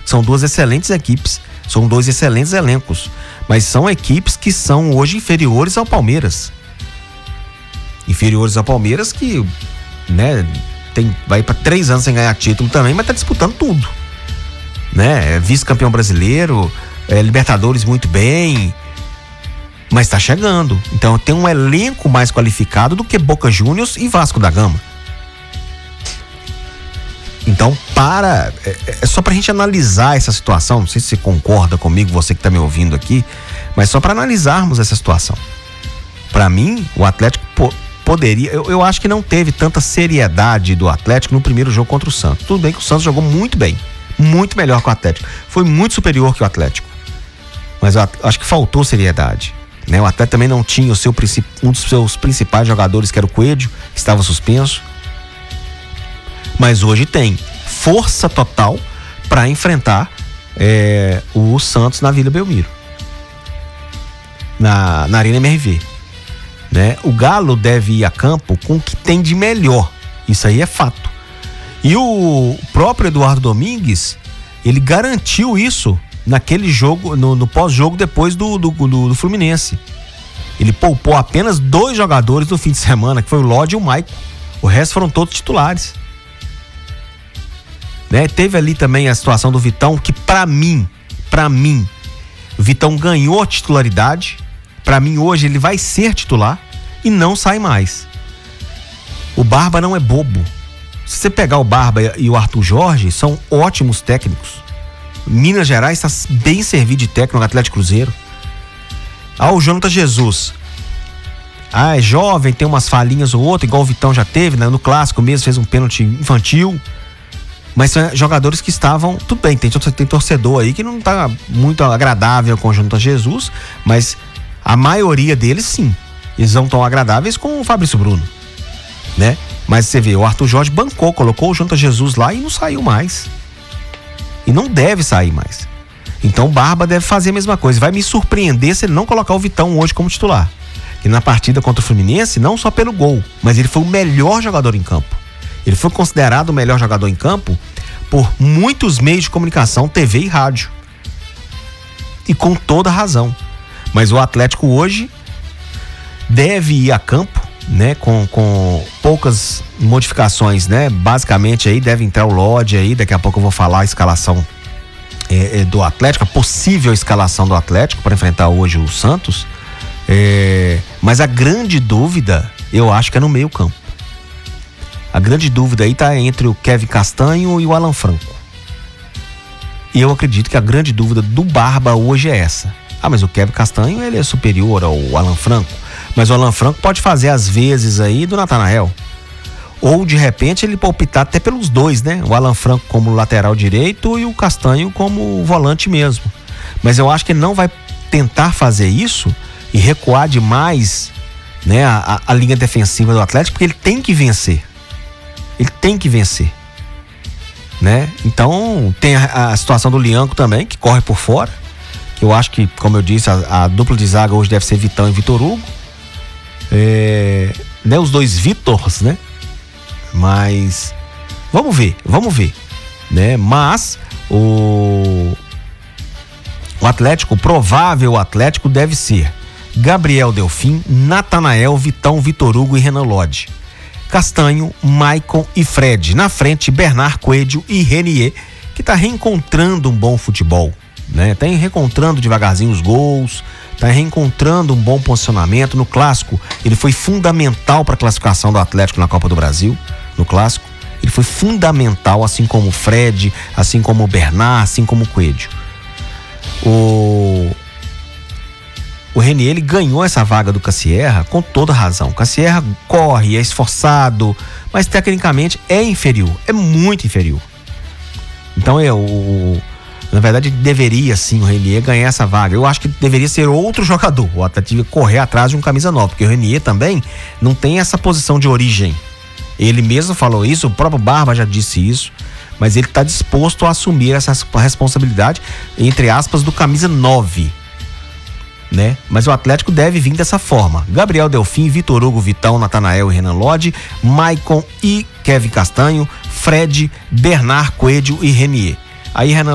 São duas excelentes equipes, são dois excelentes elencos, mas são equipes que são hoje inferiores ao Palmeiras. Inferiores ao Palmeiras que, né, vai para 3 anos sem ganhar título também, mas tá disputando tudo, né? É vice-campeão brasileiro, Libertadores muito bem, mas tá chegando. Então tem um elenco mais qualificado do que Boca Juniors e Vasco da Gama. Então é só pra gente analisar essa situação. Não sei se você concorda comigo, você que tá me ouvindo aqui, mas só pra analisarmos essa situação. Pra mim, o Atlético poderia, eu acho que não teve tanta seriedade do Atlético no primeiro jogo contra o Santos. Tudo bem que o Santos jogou muito bem, muito melhor que o Atlético, foi muito superior que o Atlético, mas eu acho que faltou seriedade, né? O Atlético também não tinha um dos seus principais jogadores, que era o Coelho, que estava suspenso, mas hoje tem força total para enfrentar o Santos na Vila Belmiro, na Arena MRV, né? O Galo deve ir a campo com o que tem de melhor, isso aí é fato. E o próprio Eduardo Domingues, ele garantiu isso naquele jogo, no pós-jogo depois do Fluminense. Ele poupou apenas 2 jogadores no fim de semana, que foi o Lodi e o Maicon. O resto foram todos titulares, né? Teve ali também a situação do Vitão, que pra mim, o Vitão ganhou a titularidade. Pra mim hoje ele vai ser titular e não sai mais. O Barba não é bobo. Se você pegar o Barba e o Arthur Jorge, são ótimos técnicos. Minas Gerais está bem servido de técnico no Atlético Cruzeiro. O Jonathan Jesus. É jovem, tem umas falhinhas ou outra, igual o Vitão já teve, né? No clássico mesmo, fez um pênalti infantil. Mas são jogadores que estavam... Tudo bem, tem torcedor aí que não está muito agradável com o Jonathan Jesus, mas a maioria deles, sim. Eles não tão agradáveis com o Fabrício Bruno, né? Mas você vê, o Arthur Jorge bancou, colocou o Jonathan Jesus lá e não saiu mais. E não deve sair mais. Então o Barba deve fazer a mesma coisa. Vai me surpreender se ele não colocar o Vitão hoje como titular. E na partida contra o Fluminense, não só pelo gol, mas ele foi o melhor jogador em campo. Ele foi considerado o melhor jogador em campo por muitos meios de comunicação, TV e rádio. E com toda razão. Mas o Atlético hoje deve ir a campo, né, com poucas modificações, né? Basicamente aí deve entrar o Lodi aí, daqui a pouco eu vou falar a escalação do Atlético, a possível escalação do Atlético para enfrentar hoje o Santos, mas a grande dúvida eu acho que é no meio campo. A grande dúvida aí tá entre o Kevin Castanho e o Alan Franco. E eu acredito que a grande dúvida do Barba hoje é essa. Mas o Kevin Castanho, ele é superior ao Alan Franco. Mas o Alan Franco pode fazer às vezes aí do Natanael. Ou de repente ele pode optar até pelos dois, né? O Alan Franco como lateral direito e o Castanho como volante mesmo. Mas eu acho que ele não vai tentar fazer isso e recuar demais, né, a linha defensiva do Atlético, porque ele tem que vencer. Ele tem que vencer, né? Então tem a situação do Lianco também, que corre por fora, que eu acho que, como eu disse, a dupla de zaga hoje deve ser Vitão e Vitor Hugo, né? Os dois Vitors, né? Mas vamos ver, né? Mas o Atlético, o provável Atlético deve ser Gabriel Delfim, Natanael, Vitão, Vitor Hugo e Renan Lodi. Castanho, Maicon e Fred. Na frente, Bernard, Coelho e Renier, que tá reencontrando um bom futebol, né? Tá reencontrando devagarzinho os gols, tá reencontrando um bom posicionamento. No clássico, ele foi fundamental para a classificação do Atlético na Copa do Brasil. No clássico, ele foi fundamental, assim como o Fred, assim como o Bernard, assim como o Coelho. O Renier, ele ganhou essa vaga do Cassierra com toda razão. O Cassierra corre, é esforçado, mas tecnicamente é inferior, é muito inferior. Então na verdade deveria sim o Renier ganhar essa vaga. Eu acho que deveria ser outro jogador. O Atlético correr atrás de um camisa 9, porque o Renier também não tem essa posição de origem. Ele mesmo falou isso, o próprio Barba já disse isso, mas ele está disposto a assumir essa responsabilidade, entre aspas, do camisa 9. Né? Mas o Atlético deve vir dessa forma: Gabriel Delfim, Vitor Hugo, Vitão, Natanael e Renan Lodi, Maicon e Kevin Castanho, Fred, Bernard, Coelho e Renier. Aí Renan